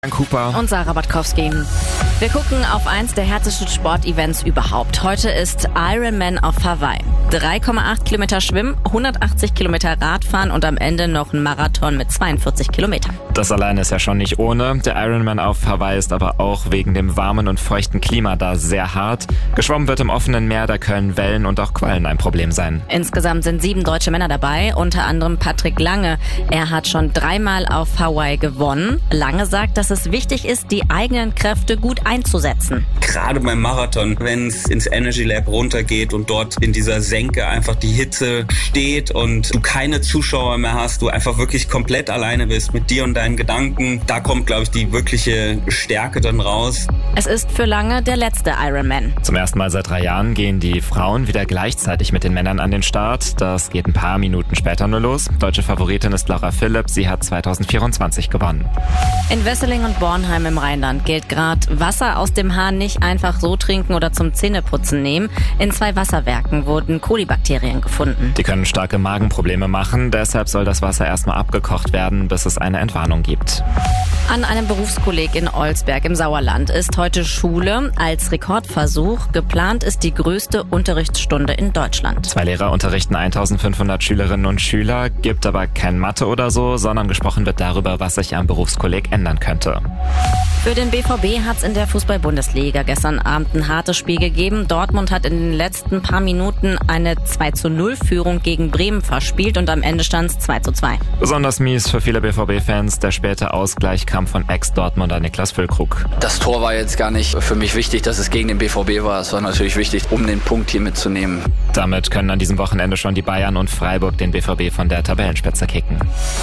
Cooper und Sarah Batkowski. Wir gucken auf eins der härtesten Sportevents überhaupt. Heute ist Ironman auf Hawaii. 3,8 Kilometer Schwimmen, 180 Kilometer Radfahren und am Ende noch ein Marathon mit 42 Kilometern. Das alleine ist ja schon nicht ohne. Der Ironman auf Hawaii ist aber auch wegen dem warmen und feuchten Klima da sehr hart. Geschwommen wird im offenen Meer, da können Wellen und auch Quallen ein Problem sein. Insgesamt sind 7 deutsche Männer dabei, unter anderem Patrick Lange. Er hat schon 3-mal auf Hawaii gewonnen. Lange sagt, dass es wichtig ist, die eigenen Kräfte gut einzusetzen. Gerade beim Marathon, wenn es ins Energy Lab runtergeht und dort in dieser Senke einfach die Hitze steht und du keine Zuschauer mehr hast, du einfach wirklich komplett alleine bist mit dir und deinen Gedanken, da kommt, glaube ich, die wirkliche Stärke dann raus. Es ist für Lange der letzte Ironman. Zum ersten Mal seit 3 Jahren gehen die Frauen wieder gleichzeitig mit den Männern an den Start. Das geht ein paar Minuten später nur los. Deutsche Favoritin ist Laura Philipp, sie hat 2024 gewonnen. In Wesseling und Bornheim im Rheinland gilt gerade, Wasser aus dem Hahn nicht einfach so trinken oder zum Zähneputzen nehmen. In 2 Wasserwerken wurden Kolibakterien gefunden. Die können starke Magenprobleme machen, deshalb soll das Wasser erstmal abgekocht werden, bis es eine Entwarnung gibt. An einem Berufskolleg in Olsberg im Sauerland ist heute Schule. Als Rekordversuch. Geplant ist die größte Unterrichtsstunde in Deutschland. 2 Lehrer unterrichten 1500 Schülerinnen und Schüler, gibt aber kein Mathe oder so, sondern gesprochen wird darüber, was sich am Berufskolleg ändern könnte. Für den BVB hat es in der Fußball-Bundesliga gestern Abend ein hartes Spiel gegeben. Dortmund hat in den letzten paar Minuten eine 2:0-Führung gegen Bremen verspielt und am Ende stand es 2:2. Besonders mies für viele BVB-Fans, der späte Ausgleich kam von Ex-Dortmunder Niklas Füllkrug. Das Tor war jetzt gar nicht für mich wichtig, dass es gegen den BVB war. Es war natürlich wichtig, um den Punkt hier mitzunehmen. Damit können an diesem Wochenende schon die Bayern und Freiburg den BVB von der Tabellenspitze kicken.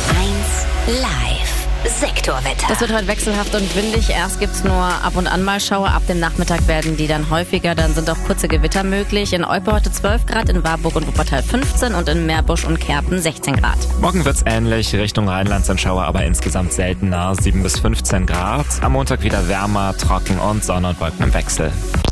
1 Live. Sektorwetter. Das wird heute wechselhaft und windig. Erst gibt's nur ab und an mal Schauer. Ab dem Nachmittag werden die dann häufiger. Dann sind auch kurze Gewitter möglich. In Olpe heute 12 Grad, in Warburg und Wuppertal 15 und in Meerbusch und Kerpen 16 Grad. Morgen wird's ähnlich. Richtung Rheinland sind Schauer aber insgesamt seltener. 7 bis 15 Grad. Am Montag wieder wärmer, trocken und Sonne und Wolken im Wechsel.